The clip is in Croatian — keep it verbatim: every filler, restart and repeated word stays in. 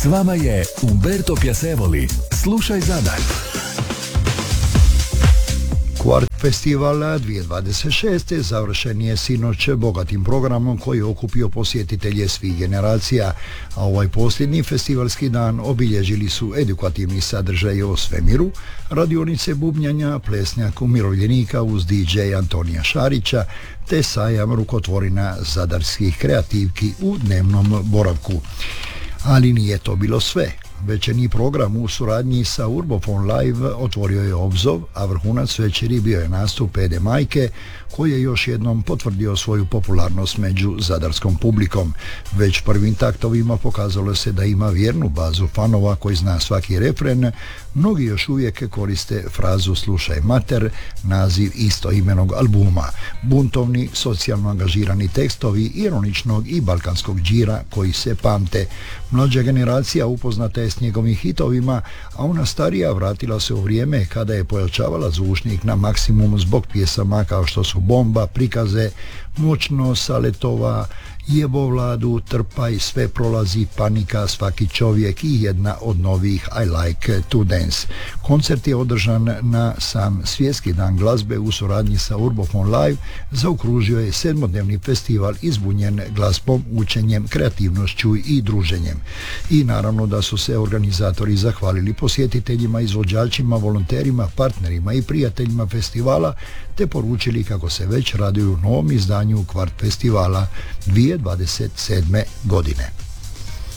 vama je Umberto Piacevoli. Slušaj Zadar. Kvart festival dvije tisuće dvadeset šest. završen je sinoć bogatim programom koji je okupio posjetitelje svih generacija, a ovaj posljednji festivalski dan obilježili su edukativni sadržaj o svemiru, radionice bubnjanja, plesnjak umirovljenika uz D J Antonija Šarića, te sajam rukotvorina zadarskih kreativki u dnevnom boravku. Ali nije to bilo sve. Večernji program u suradnji sa Urbofon Live otvorio je obzov, a vrhunac večeri bio je nastup Ede Majke, koji je još jednom potvrdio svoju popularnost među zadarskom publikom. Već prvim taktovima pokazalo se da ima vjernu bazu fanova koji zna svaki refren. Mnogi još uvijek koriste frazu "slušaj mater", naziv istoimenog albuma. Buntovni, socijalno angažirani tekstovi ironičnog i balkanskog džira koji se pamte. Mlađa generacija upoznata je s njegovim hitovima, a ona starija vratila se u vrijeme kada je pojačavala zvučnik na maksimum zbog pjesama kao što su Bomba, Prikaze, Moćno, Saletova, Jebo Vladu, Trpaj, Sve prolazi, Panika, Svaki čovjek i jedna od novih I Like to Dance. Koncert je održan na sam Svjetski dan glazbe u suradnji sa Urbofon Live. Zaokružio je sedmodnevni festival izbunjen glazbom, učenjem, kreativnošću i druženjem. I naravno da su se organizatori zahvalili posjetiteljima, izvođačima, volonterima, partnerima i prijateljima festivala, te poručili kako se već raduju novom izdanju Kvart festivala dvije tisuće dvadeset sedme. godine.